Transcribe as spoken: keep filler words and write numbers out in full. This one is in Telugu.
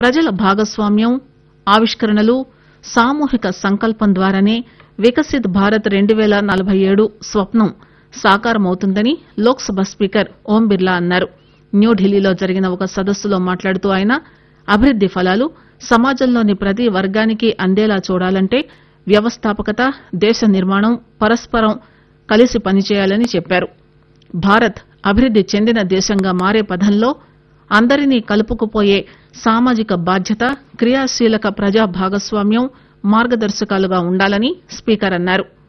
ప్రజల భాగస్వామ్యం ఆవిష్కరణలు సామూహిక సంకల్పం ద్వారానే వికసిత్ భారత్ రెండు పేల నలభై ఏడు స్వప్నం సాకారమవుతుందని లోక్ సభ స్పీకర్ ఓం బిర్లా అన్నారు. న్యూఢిల్లీలో జరిగిన ఒక సదస్సులో మాట్లాడుతూ ఆయన అభివృద్ది ఫలాలు సమాజంలోని ప్రతి వర్గానికి అందేలా చూడాలంటే వ్యవస్థాపకత దేశ నిర్మాణం పరస్పరం కలిసి పనిచేయాలని చెప్పారు. భారత్ అభివృద్ది చెందిన దేశంగా మారే పథంలో అందరినీ కలుపుకుపోయే సామాజిక బాధ్యత క్రియాశీలక ప్రజా భాగస్వామ్యం మార్గదర్శకాలుగా ఉండాలని స్పీకర్ అన్నారు.